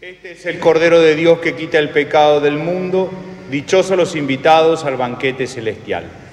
Este es el Cordero de Dios que quita el pecado del mundo. Dichosos los invitados al banquete celestial.